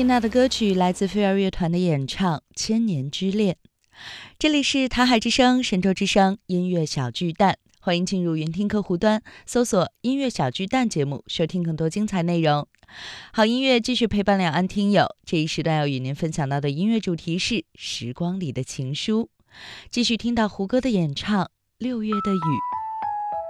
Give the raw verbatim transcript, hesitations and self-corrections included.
听到的歌曲来自飞儿乐团的演唱《千年之恋》。这里是台海之声、神州之声音乐小巨蛋，欢迎进入云听客户端，搜索音乐小巨蛋节目，收听更多精彩内容。好音乐继续陪伴两岸听友，这一时段要与您分享到的音乐主题是时光里的情书。继续听到胡歌的演唱《六月的雨》。